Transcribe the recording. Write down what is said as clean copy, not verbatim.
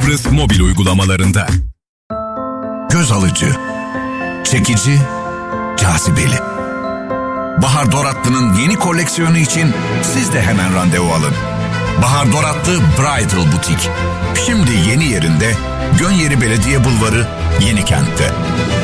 Kıbrıs mobil uygulamalarında. Göz alıcı, çekici, cazibeli. Bahar Doratlı'nın yeni koleksiyonu için siz de hemen randevu alın. Bahar Doratlı Bridal Butik. Şimdi yeni yerinde, Gönyeri Belediye Bulvarı, Yenikent'te.